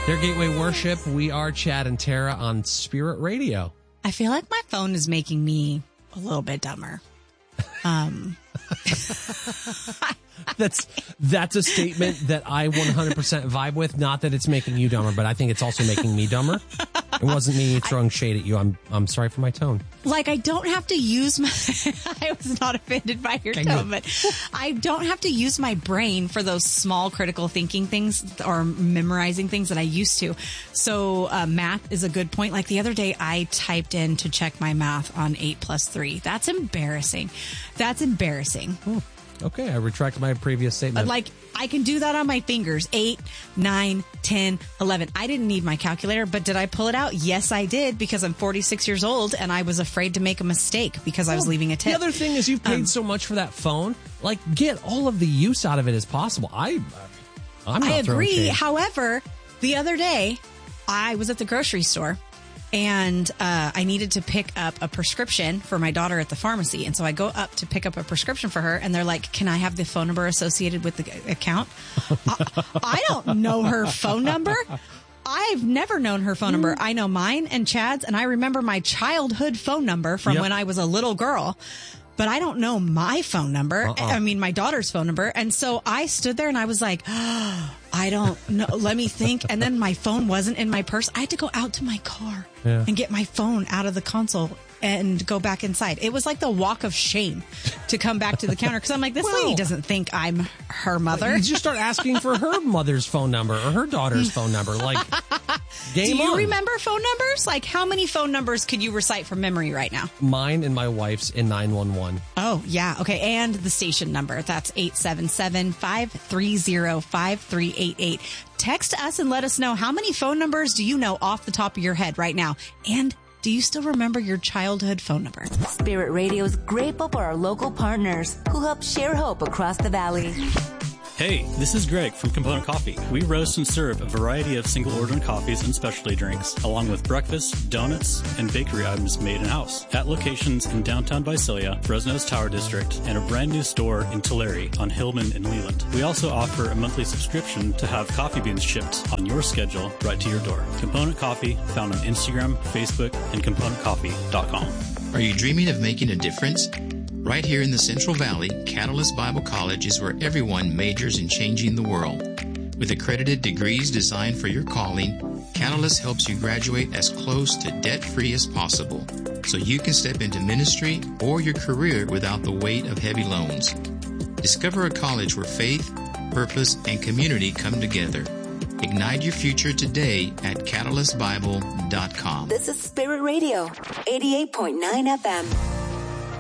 Their Gateway Worship. We are Chad and Tara on Spirit Radio. I feel like my phone is making me a little bit dumber. That's a statement that I 100% vibe with. Not that it's making you dumber, but I think it's also making me dumber. It wasn't me throwing shade at you. I'm sorry for my tone. Like, I don't have to use my... I was not offended by your tone, but I don't have to use my brain for those small critical thinking things or memorizing things that I used to. So math is a good point. Like the other day, I typed in to check my math on 8 plus 3. That's embarrassing. Okay, I retract my previous statement. Like, I can do that on my fingers. 8, 9, 10, 11. I didn't need my calculator, but did I pull it out? Yes, I did, because I'm 46 years old and I was afraid to make a mistake because I was leaving a tip. The other thing is you've paid so much for that phone. Like, get all of the use out of it as possible. I'm not I agree. shade. However, the other day, I was at the grocery store. And I needed to pick up a prescription for my daughter at the pharmacy. And so I go up to pick up a prescription for her. And they're like, can I have the phone number associated with the account? I don't know her phone number. I've never known her phone number. I know mine and Chad's. And I remember my childhood phone number from when I was a little girl. But I don't know my phone number. I mean, my daughter's phone number. And so I stood there and I was like, I don't know. Let me think. And then my phone wasn't in my purse. I had to go out to my car and get my phone out of the console and go back inside. It was like the walk of shame to come back to the counter. Because I'm like, this lady doesn't think I'm her mother. You just start asking for her mother's phone number or her daughter's phone number. Like, game Do you on. remember phone numbers? Like, how many phone numbers could you recite from memory right now? Mine and my wife's in 911. Oh, yeah. Okay. And the station number. That's 877-530-5388. Text us and let us know, how many phone numbers do you know off the top of your head right now? And do you still remember your childhood phone number? Spirit Radio is grateful for our local partners who help share hope across the valley. Hey, this is Greg from Component Coffee. We roast and serve a variety of single-order coffees and specialty drinks, along with breakfast, donuts, and bakery items made in-house at locations in downtown Visalia, Fresno's Tower District, and a brand new store in Tulare on Hillman and Leland. We also offer a monthly subscription to have coffee beans shipped on your schedule right to your door. Component Coffee, found on Instagram, Facebook, and ComponentCoffee.com. Are you dreaming of making a difference? Right here in the Central Valley, Catalyst Bible College is where everyone majors in changing the world. With accredited degrees designed for your calling, Catalyst helps you graduate as close to debt-free as possible, so you can step into ministry or your career without the weight of heavy loans. Discover a college where faith, purpose, and community come together. Ignite your future today at catalystbible.com. This is Spirit Radio, 88.9 FM.